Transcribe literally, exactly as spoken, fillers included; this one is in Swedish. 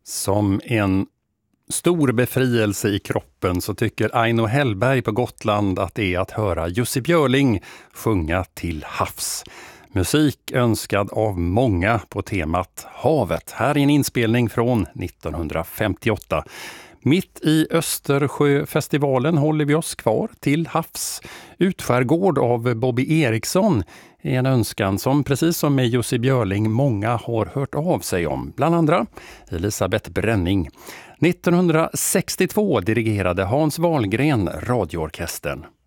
Som en stor befrielse i kroppen så tycker Aino Hellberg på Gotland att det är att höra Jussi Björling sjunga till havs. Musik önskad av många på temat havet. Här är en inspelning från nittonhundrafemtioåtta. Mitt i Östersjöfestivalen håller vi oss kvar till havs. Utskärgård av Bobby Eriksson är en önskan som precis som med Jussi Björling många har hört av sig om. Bland andra Elisabeth Bränning. nittonhundrasextiotvå dirigerade Hans Wahlgren radioorkestern.